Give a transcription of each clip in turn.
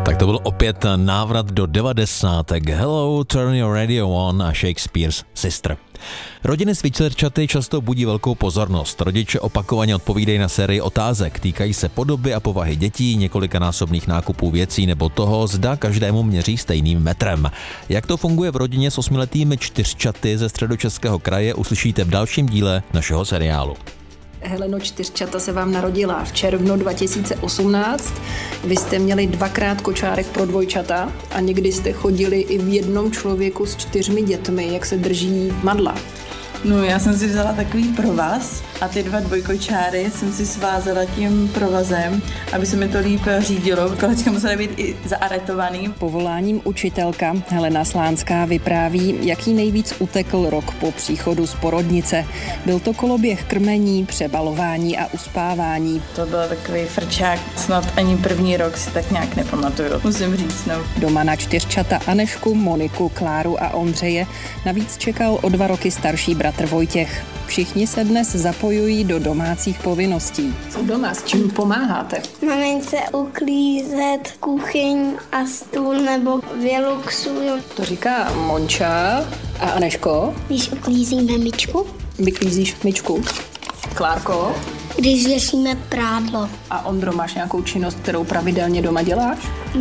Tak to byl opět návrat do 90. Hello, turn your radio on a Shakespeare's Sister. Rodiny s vícerčaty často budí velkou pozornost. Rodiče opakovaně odpovídají na sérii otázek. Týkají se podoby a povahy dětí, několikanásobných nákupů věcí nebo toho, zda každému měří stejným metrem. Jak to funguje v rodině s 8letými čtyřčaty ze Středočeského kraje, uslyšíte v dalším díle našeho seriálu. Heleno, čtyřčata se vám narodila v červnu 2018. Vy jste měli 2x kočárek pro dvojčata a někdy jste chodili i v jednom člověku s 4 dětmi. Jak se drží madla? No, já jsem si vzala takový provaz a ty 2 dvojkočáry jsem si svázala tím provazem, aby se mi to líp řídilo. Kolečka musely být i zaaretovaný. Povoláním učitelka Helena Slánská vypráví, jaký nejvíc utekl rok po příchodu z porodnice. Byl to koloběh krmení, přebalování a uspávání. To byl takový frčák, snad ani první rok si tak nějak nepamatuju, musím říct. No. Doma na čtyřčata Anešku, Moniku, Kláru a Ondřeje navíc čekal o 2 roky starší bratr Vojtěch. Všichni se dnes zapojují do domácích povinností. Co doma, s čím pomáháte? Mamince uklízet kuchyň a stůl nebo vyluxuju. To říká Monča. A Aneško? Když uklízíme myčku. Vyklízíš myčku. Klárko? Když věšíme prádlo. A Ondro, máš nějakou činnost, kterou pravidelně doma děláš?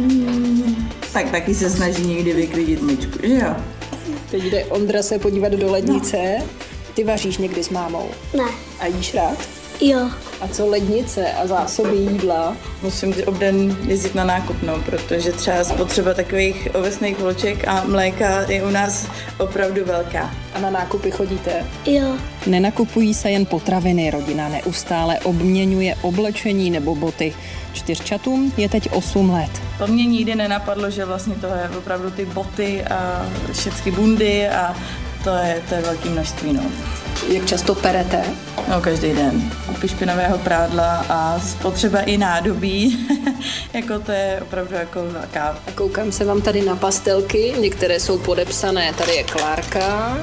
Tak taky se snaží někdy vyklidit myčku, že jo? Teď jde Ondra se podívat do lednice. Ty vaříš někdy s mámou? Ne. A jíš rád? Jo. A co lednice a zásoby jídla? Musím obden jezdit na nákupnou, protože třeba spotřeba takových ovesných vloček a mléka je u nás opravdu velká. A na nákupy chodíte? Jo. Nenakupují se jen potraviny, rodina neustále obměňuje oblečení nebo boty. Čtyřčatům je teď 8 let. To mě nikdy nenapadlo, že vlastně to je opravdu ty boty a všechny bundy a to je velké množství. No. Jak často perete? No, každý den. Kupy špinavého prádla a spotřeba i nádobí. Jako to je opravdu jako velká. A koukám se vám tady na pastelky, některé jsou podepsané. Tady je Klárka.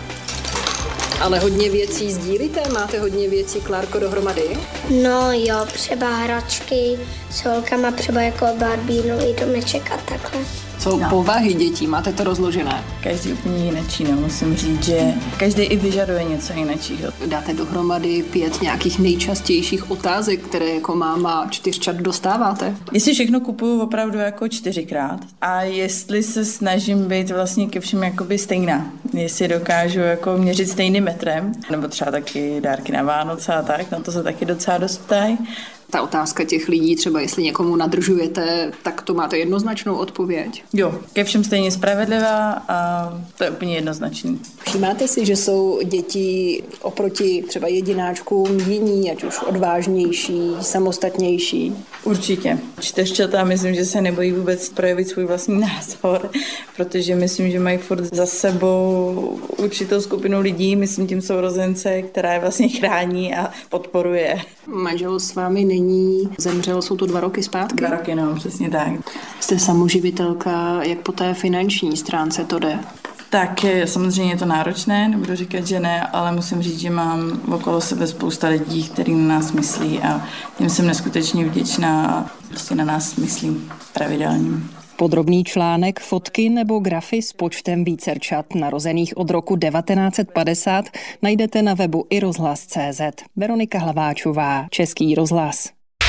Ale hodně věcí sdílíte? Máte hodně věcí, Klárko, dohromady? No jo, třeba hračky s holkama, třeba jako Barbínový domeček a takhle. Co povahy dětí? Máte to rozložené? Každý úplně jinačí, no, musím říct, že každý i vyžaduje něco jiného. Dáte dohromady 5 nějakých nejčastějších otázek, které jako máma čtyřčat dostáváte? Jestli všechno kupuju opravdu jako 4krát a jestli se snažím být vlastně ke všem jakoby stejná. Jestli dokážu jako měřit stejným metrem, nebo třeba taky dárky na Vánoce a tak, na to se taky docela dost ptají. Ta otázka těch lidí, třeba jestli někomu nadržujete, tak to máte jednoznačnou odpověď? Jo, ke všem stejně spravedlivá a to je úplně jednoznačný. Všímáte si, že jsou děti oproti třeba jedináčkům jiní, ať už odvážnější, samostatnější? Určitě. Čtyřčata myslím, že se nebojí vůbec projevit svůj vlastní názor, protože myslím, že mají furt za sebou určitou skupinu lidí, myslím tím sourozence, která je vlastně chrání a podporuje. Manžel s vámi není, zemřel, jsou to 2 roky zpátky? 2 roky, no, přesně tak. Jste samoživitelka, jak po té finanční stránce to jde? Tak samozřejmě je to náročné, nebudu říkat, že ne, ale musím říct, že mám okolo sebe spousta lidí, kteří na nás myslí a tím jsem neskutečně vděčná a prostě na nás myslím pravidelně. Podrobný článek, fotky nebo grafy s počtem vícerčat narozených od roku 1950 najdete na webu iRozhlas.cz. Veronika Hlaváčová, Český rozhlas.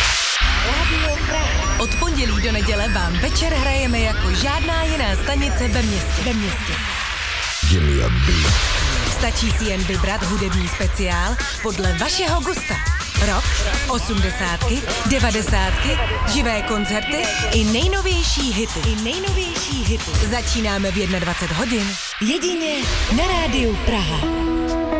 Od pondělí do neděle vám večer hrajeme jako žádná jiná stanice ve městě. Stačí si jen vybrat hudební speciál podle vašeho gusta. Rock, 80, 90, živé koncerty i nejnovější hity. Začínáme v 21 hodin. Jedině na rádiu Praha.